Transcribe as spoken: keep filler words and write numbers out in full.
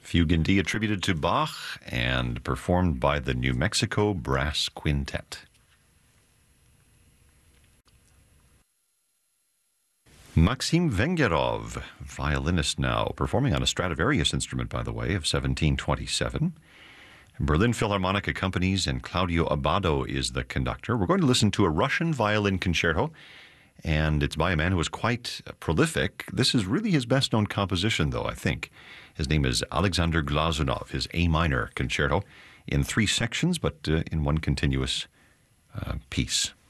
Fugue in D attributed to Bach and performed by the New Mexico Brass Quintet. Maxim Vengerov, violinist now, performing on a Stradivarius instrument, by the way, of seventeen twenty-seven. Berlin Philharmonic accompanies, and Claudio Abbado is the conductor. We're going to listen to a Russian violin concerto, and it's by a man who was quite prolific. This is really his best-known composition, though, I think. His name is Alexander Glazunov, his A minor concerto, in three sections, but uh, in one continuous uh, piece.